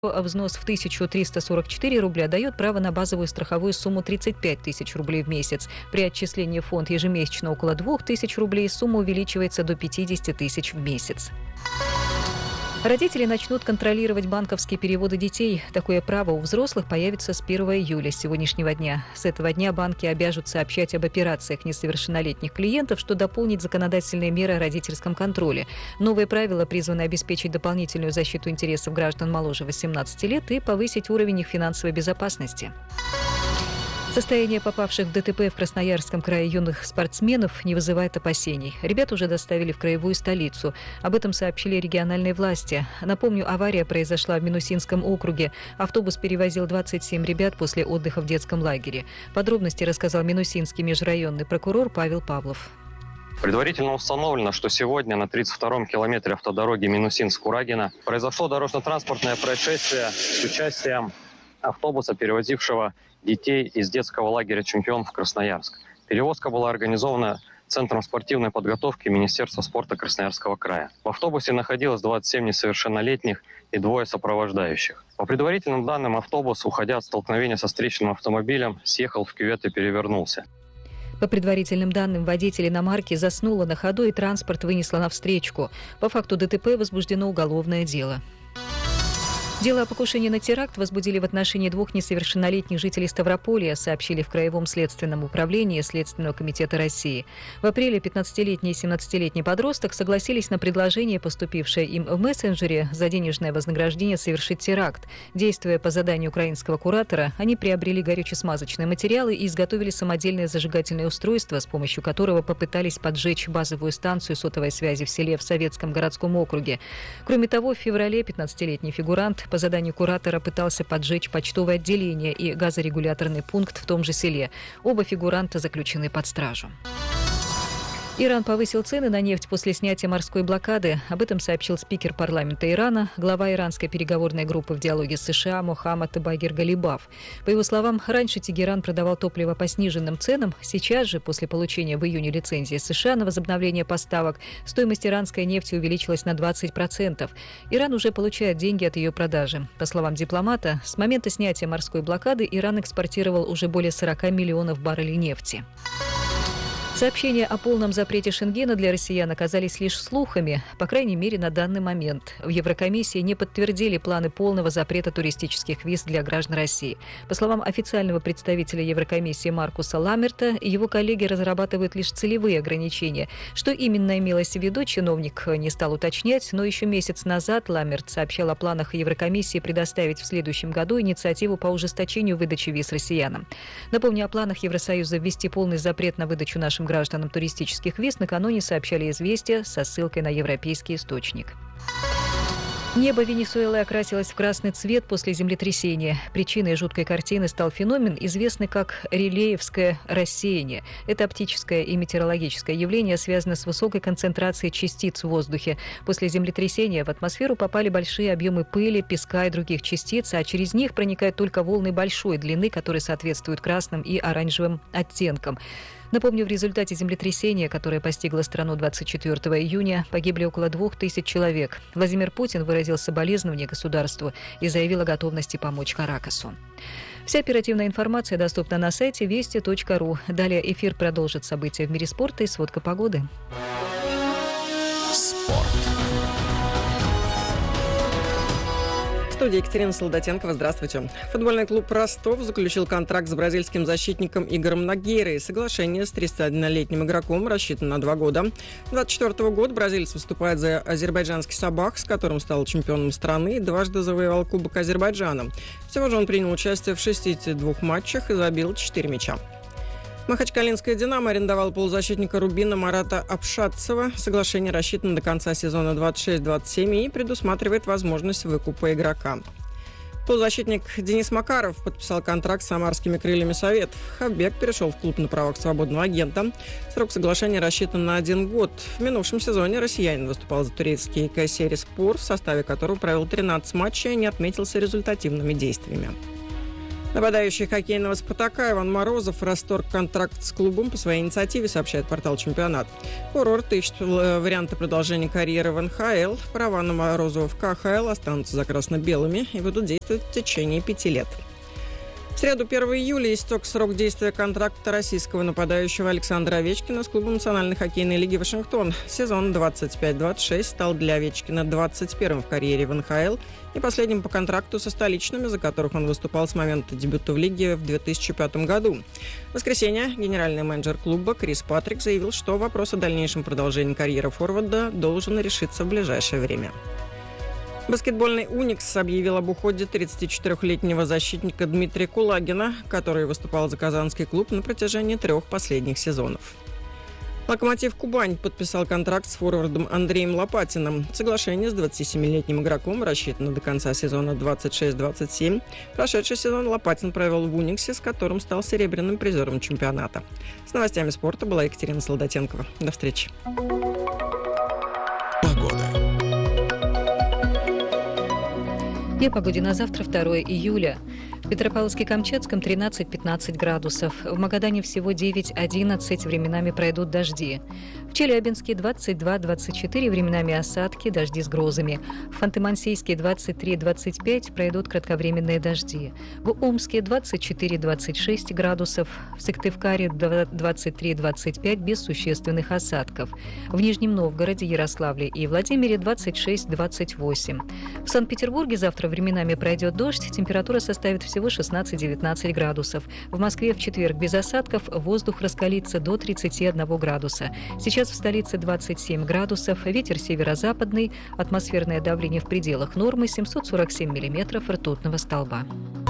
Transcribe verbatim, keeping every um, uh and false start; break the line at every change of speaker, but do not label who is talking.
Взнос в тысячу триста сорок четыре рубля дает право на базовую страховую сумму тридцать пять тысяч рублей в месяц. При отчислении в фонд ежемесячно около двух тысяч рублей сумма увеличивается до пятьдесят тысяч в месяц. Родители начнут контролировать банковские переводы детей. Такое право у взрослых появится с первого июля, с сегодняшнего дня. С этого дня банки обяжут сообщать об операциях несовершеннолетних клиентов, что дополнит законодательные меры о родительском контроле. Новые правила призваны обеспечить дополнительную защиту интересов граждан моложе восемнадцати лет и повысить уровень их финансовой безопасности. Состояние попавших в ДТП в Красноярском крае юных спортсменов не вызывает опасений. Ребят уже доставили в краевую столицу. Об этом сообщили региональные власти. Напомню, авария произошла в Минусинском округе. Автобус перевозил двадцать семь ребят после отдыха в детском лагере. Подробности рассказал минусинский межрайонный прокурор Павел Павлов.
Предварительно установлено, что сегодня на тридцать втором километре автодороги Минусинск-Курагино произошло дорожно-транспортное происшествие с участием автобуса, перевозившего детей из детского лагеря «Чемпион» в Красноярск. Перевозка была организована Центром спортивной подготовки Министерства спорта Красноярского края. В автобусе находилось двадцать семь несовершеннолетних и двое сопровождающих. По предварительным данным, автобус, уходя от столкновения со встречным автомобилем, съехал в кювет и перевернулся.
По предварительным данным, водитель иномарки заснула на ходу и транспорт вынесла навстречку. По факту ДТП возбуждено уголовное дело. Дело о покушении на теракт возбудили в отношении двух несовершеннолетних жителей Ставрополя, сообщили в Краевом следственном управлении Следственного комитета России. В апреле пятнадцатилетний и семнадцатилетний подросток согласились на предложение, поступившее им в мессенджере, за денежное вознаграждение совершить теракт. Действуя по заданию украинского куратора, они приобрели горюче-смазочные материалы и изготовили самодельное зажигательное устройство, с помощью которого попытались поджечь базовую станцию сотовой связи в селе в Советском городском округе. Кроме того, в феврале пятнадцатилетний фигурант по заданию куратора пытался поджечь почтовое отделение и газорегуляторный пункт в том же селе. Оба фигуранта заключены под стражу. Иран повысил цены на нефть после снятия морской блокады. Об этом сообщил спикер парламента Ирана, глава иранской переговорной группы в диалоге с США Мохаммад Багир Галибаф. По его словам, раньше Тегеран продавал топливо по сниженным ценам. Сейчас же, после получения в июне лицензии США на возобновление поставок, стоимость иранской нефти увеличилась на двадцать процентов. Иран уже получает деньги от ее продажи. По словам дипломата, с момента снятия морской блокады Иран экспортировал уже более сорок миллионов баррелей нефти. Сообщения о полном запрете Шенгена для россиян оказались лишь слухами, по крайней мере, на данный момент. В Еврокомиссии не подтвердили планы полного запрета туристических виз для граждан России. По словам официального представителя Еврокомиссии Маркуса Ламмерта, его коллеги разрабатывают лишь целевые ограничения. Что именно имелось в виду, чиновник не стал уточнять, но еще месяц назад Ламмерт сообщал о планах Еврокомиссии предоставить в следующем году инициативу по ужесточению выдачи виз россиянам. Напомню, о планах Евросоюза ввести полный запрет на выдачу нашим гражданам туристических виз накануне сообщали «Известия» со ссылкой на европейский источник. Небо Венесуэлы окрасилось в красный цвет после землетрясения. Причиной жуткой картины стал феномен, известный как релеевское рассеяние. Это оптическое и метеорологическое явление связано с высокой концентрацией частиц в воздухе. После землетрясения в атмосферу попали большие объемы пыли, песка и других частиц, а через них проникают только волны большой длины, которые соответствуют красным и оранжевым оттенкам. Напомню, в результате землетрясения, которое постигло страну двадцать четвёртого июня, погибли около двух тысяч человек. Владимир Путин выразил соболезнования государству и заявил о готовности помочь Каракасу. Вся оперативная информация доступна на сайте вести точка ру. Далее эфир продолжит события в мире спорта и сводка погоды.
Спорт. В студии Екатерина Солдатенкова. Здравствуйте. Футбольный клуб «Ростов» заключил контракт с бразильским защитником Игорем Нагейрой. Соглашение с тридцатиоднолетним игроком рассчитано на два года. две тысячи двадцать четвёртого года бразилец выступает за азербайджанский «Сабах», с которым стал чемпионом страны и дважды завоевал Кубок Азербайджана. Всего же он принял участие в шестидесяти двух матчах и забил четыре мяча. Махачкалинская «Динамо» арендовал полузащитника «Рубина» Марата Апшатцева. Соглашение рассчитано до конца сезона двадцать шесть двадцать семь и предусматривает возможность выкупа игрока. Полузащитник Денис Макаров подписал контракт с самарскими «Крыльями Советов». Хавбек перешел в клуб на правах свободного агента. Срок соглашения рассчитан на один год. В минувшем сезоне россиянин выступал за турецкий Кайсериспор, в составе которого провел тринадцать матчей и не отметился результативными действиями. Нападающий хоккейного «Спартака» Иван Морозов расторг контракт с клубом по своей инициативе, сообщает портал «Чемпионат». Курорт ищет варианты продолжения карьеры в эн ха эл. Права на Морозова в ка ха эл останутся за красно-белыми и будут действовать в течение пяти лет. В среду, первого июля, истек срок действия контракта российского нападающего Александра Овечкина с клубом Национальной хоккейной лиги «Вашингтон». Сезон двадцать пять двадцать шесть стал для Овечкина двадцать первым в карьере в эн ха эл и последним по контракту со столичными, за которых он выступал с момента дебюта в лиге в две тысячи пятом году. В воскресенье генеральный менеджер клуба Крис Патрик заявил, что вопрос о дальнейшем продолжении карьеры форварда должен решиться в ближайшее время. Баскетбольный «Уникс» объявил об уходе тридцатичетырёхлетнего защитника Дмитрия Кулагина, который выступал за казанский клуб на протяжении трех последних сезонов. «Локомотив Кубань» подписал контракт с форвардом Андреем Лопатиным. Соглашение с двадцатисемилетним игроком рассчитано до конца сезона двадцать шесть двадцать семь. Прошедший сезон Лопатин провел в «Униксе», с которым стал серебряным призером чемпионата. С новостями спорта была Екатерина Солдатенкова. До встречи.
И о погоде на завтра, второго июля. В Петропавловске-Камчатском тринадцать-пятнадцать градусов. В Магадане всего девять-одиннадцать, временами пройдут дожди. В Челябинске двадцать два двадцать четыре, временами осадки, дожди с грозами. В Ханты-Мансийске двадцать три двадцать пять, пройдут кратковременные дожди. В Омске двадцать четыре двадцать шесть градусов. В Сыктывкаре двадцать три двадцать пять, без существенных осадков. В Нижнем Новгороде, Ярославле и Владимире двадцать шесть двадцать восемь. В Санкт-Петербурге завтра временами пройдет дождь, температура составит всего шестнадцать-девятнадцать градусов. В Москве в четверг без осадков, воздух раскалится до тридцати одного градуса. Сейчас в столице двадцать семь градусов, ветер северо-западный, атмосферное давление в пределах нормы семьсот сорок семь миллиметров ртутного столба.